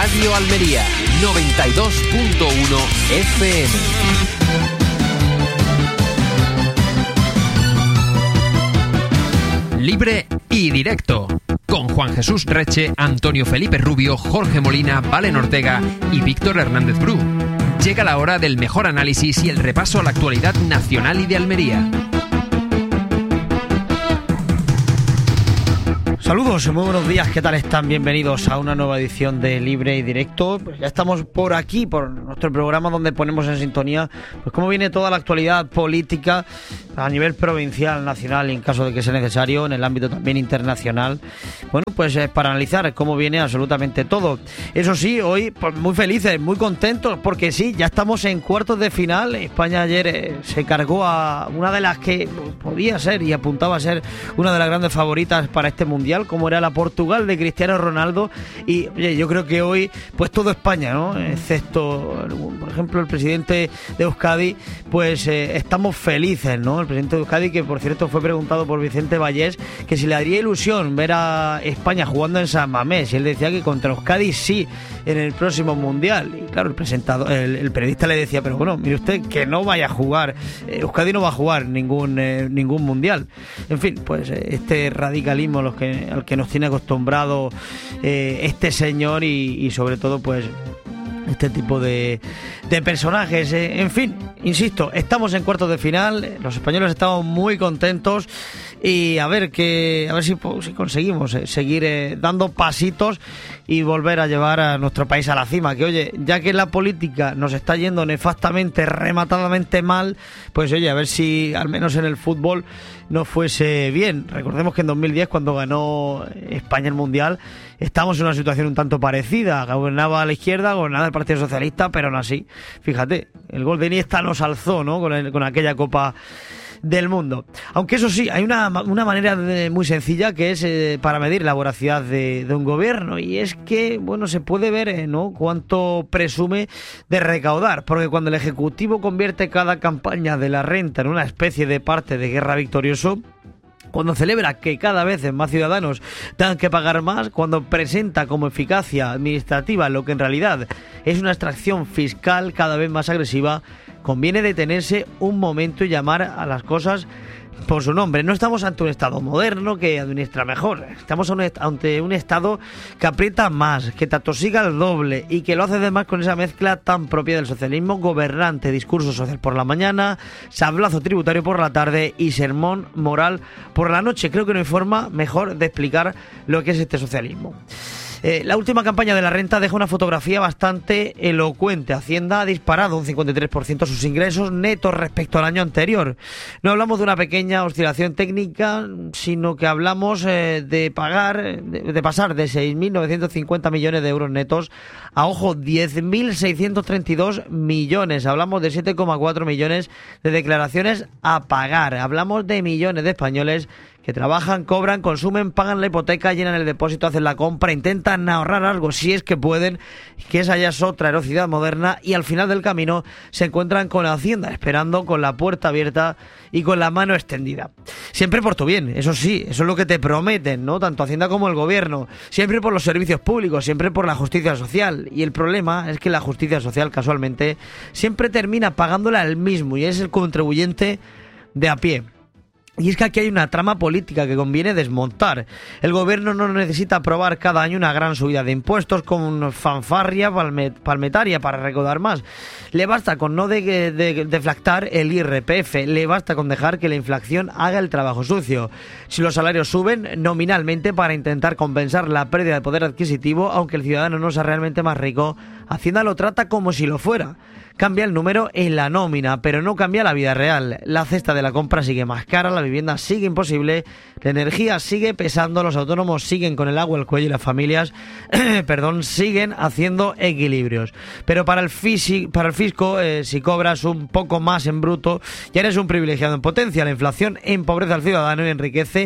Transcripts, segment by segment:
Radio Almería, 92.1 FM. Libre y directo, con Juan Jesús Reche, Antonio Felipe Rubio, Jorge Molina, Valen Ortega y Víctor Hernández Bru. Llega la hora del mejor análisis y el repaso a la actualidad nacional y de Almería. Saludos, muy buenos días, ¿qué tal están? Bienvenidos a una nueva edición de Libre y Directo. Pues ya estamos por aquí, por nuestro programa donde ponemos en sintonía pues cómo viene toda la actualidad política a nivel provincial, nacional y en caso de que sea necesario, en el ámbito también internacional. Bueno, pues para analizar cómo viene absolutamente todo. Eso sí, hoy pues muy felices, muy contentos, porque sí, ya estamos en cuartos de final. España ayer se cargó a una de las que podía ser y apuntaba a ser una de las grandes favoritas para este Mundial, como era la Portugal de Cristiano Ronaldo. Y oye, yo creo que hoy pues todo España, ¿no? Excepto, por ejemplo, el presidente de Euskadi, pues estamos felices, ¿no? El presidente de Euskadi, que por cierto fue preguntado por Vicente Vallés que si le haría ilusión ver a España jugando en San Mamés, y él decía que contra Euskadi sí, en el próximo Mundial. Y claro, el periodista le decía, pero bueno, mire usted, que no vaya a jugar, Euskadi no va a jugar ningún Mundial. En fin, pues este radicalismo al que nos tiene acostumbrado este señor y sobre todo pues este tipo de personajes. En fin, insisto, estamos en cuartos de final, los españoles estamos muy contentos y a ver si conseguimos seguir dando pasitos y volver a llevar a nuestro país a la cima. Que oye, ya que la política nos está yendo nefastamente, rematadamente mal, pues oye, a ver si al menos en el fútbol no fuese bien. Recordemos que en 2010, cuando ganó España el Mundial, estamos en una situación un tanto parecida. Gobernaba a la izquierda, gobernaba el Partido Socialista, pero aún así, fíjate, el gol de Iniesta nos alzó, ¿no? Con aquella Copa del Mundo. Aunque eso sí, hay una manera muy sencilla que es para medir la voracidad de un gobierno, y es que, bueno, se puede ver, ¿no?, cuánto presume de recaudar, porque cuando el Ejecutivo convierte cada campaña de la renta en una especie de parte de guerra victorioso, cuando celebra que cada vez más ciudadanos tengan que pagar más, cuando presenta como eficacia administrativa lo que en realidad es una extracción fiscal cada vez más agresiva, conviene detenerse un momento y llamar a las cosas por su nombre. No estamos ante un Estado moderno que administra mejor, estamos ante un Estado que aprieta más, que te atosiga al doble y que lo hace además con esa mezcla tan propia del socialismo gobernante: discurso social por la mañana, sablazo tributario por la tarde y sermón moral por la noche. Creo que no hay forma mejor de explicar lo que es este socialismo. La última campaña de la renta deja una fotografía bastante elocuente. Hacienda ha disparado un 53% sus ingresos netos respecto al año anterior. No hablamos de una pequeña oscilación técnica, sino que hablamos de pasar de 6.950 millones de euros netos a, ojo, 10.632 millones. Hablamos de 7,4 millones de declaraciones a pagar. Hablamos de millones de españoles que trabajan, cobran, consumen, pagan la hipoteca, llenan el depósito, hacen la compra, intentan ahorrar algo si es que pueden, que esa ya es otra heroicidad moderna, y al final del camino se encuentran con Hacienda esperando con la puerta abierta y con la mano extendida. Siempre por tu bien, eso sí, eso es lo que te prometen, ¿no? Tanto Hacienda como el gobierno, siempre por los servicios públicos, siempre por la justicia social, y el problema es que la justicia social casualmente siempre termina pagándola el mismo, y es el contribuyente de a pie. Y es que aquí hay una trama política que conviene desmontar. El gobierno no necesita aprobar cada año una gran subida de impuestos con fanfarria palmetaria para recaudar más. Le basta con no deflactar el IRPF, le basta con dejar que la inflación haga el trabajo sucio. Si los salarios suben nominalmente para intentar compensar la pérdida de poder adquisitivo, aunque el ciudadano no sea realmente más rico, Hacienda lo trata como si lo fuera. Cambia el número en la nómina, pero no cambia la vida real. La cesta de la compra sigue más cara, la vivienda sigue imposible, la energía sigue pesando, los autónomos siguen con el agua al cuello y las familias siguen haciendo equilibrios. Pero para el fisco, si cobras un poco más en bruto, ya eres un privilegiado en potencia. La inflación empobrece al ciudadano y enriquece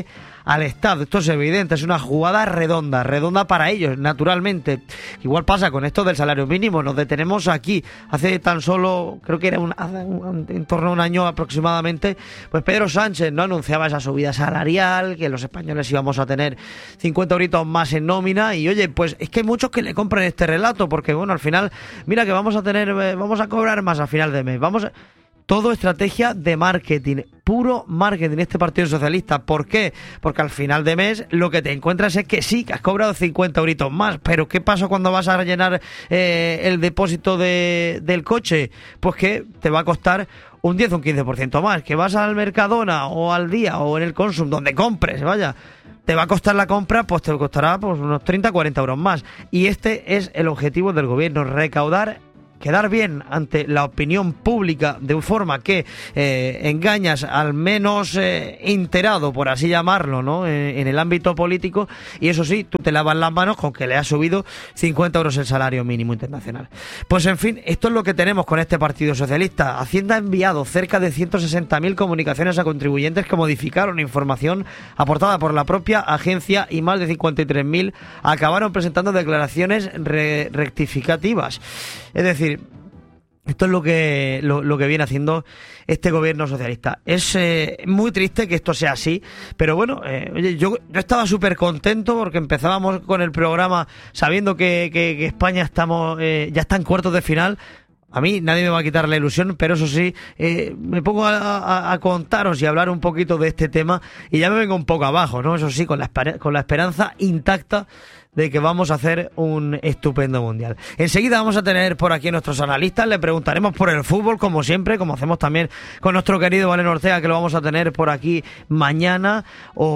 al Estado. Esto es evidente, es una jugada redonda para ellos, naturalmente. Igual pasa con esto del salario mínimo. Nos detenemos aquí. Hace tan solo, creo que era en torno a un año aproximadamente, pues Pedro Sánchez no anunciaba esa subida salarial, que los españoles íbamos a tener 50 euritos más en nómina. Y oye, pues es que hay muchos que le compran este relato, porque bueno, al final, mira que vamos a cobrar más a final de mes. Todo estrategia de marketing, puro marketing este Partido Socialista. ¿Por qué? Porque al final de mes lo que te encuentras es que sí, que has cobrado 50 euritos más, pero ¿qué pasa cuando vas a rellenar el depósito del coche? Pues que te va a costar un 10 o un 15% más. Que vas al Mercadona o al Día o en el Consum, donde compres, vaya, te va a costar la compra, pues te costará pues unos 30-40 euros más. Y este es el objetivo del gobierno, quedar bien ante la opinión pública de forma que engañas al menos enterado, por así llamarlo, ¿no? En el ámbito político, y eso sí, tú te lavas las manos con que le has subido 50 euros el salario mínimo internacional. Pues en fin, esto es lo que tenemos con este Partido Socialista. Hacienda ha enviado cerca de 160.000 comunicaciones a contribuyentes que modificaron información aportada por la propia agencia, y más de 53.000 acabaron presentando declaraciones rectificativas. Es decir, esto es lo que viene haciendo este gobierno socialista. Es muy triste que esto sea así, pero bueno, oye, yo estaba súper contento porque empezábamos con el programa sabiendo que España ya está en cuartos de final. A mí nadie me va a quitar la ilusión, pero eso sí, me pongo a contaros y a hablar un poquito de este tema y ya me vengo un poco abajo, ¿no? Eso sí, con la esperanza intacta de que vamos a hacer un estupendo mundial. Enseguida vamos a tener por aquí a nuestros analistas, le preguntaremos por el fútbol, como siempre, como hacemos también con nuestro querido Valeno Ortega, que lo vamos a tener por aquí mañana.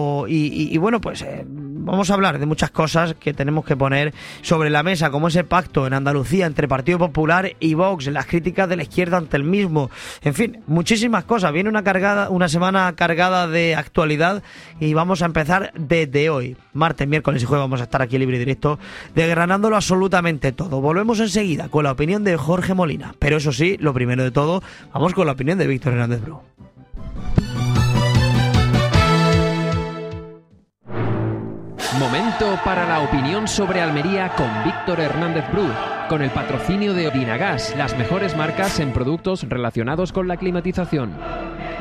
Y bueno, pues vamos a hablar de muchas cosas que tenemos que poner sobre la mesa, como ese pacto en Andalucía entre Partido Popular y Vox, las críticas de la izquierda ante el mismo, en fin, muchísimas cosas. Viene una semana cargada de actualidad y vamos a empezar desde hoy, martes, miércoles y jueves. Vamos a estar aquí libre y directo, desgranándolo absolutamente todo. Volvemos enseguida con la opinión de Jorge Molina, pero eso sí, lo primero de todo, vamos con la opinión de Víctor Hernández Bru. Momento para la opinión sobre Almería con Víctor Hernández Bru, con el patrocinio de Odinagas, las mejores marcas en productos relacionados con la climatización.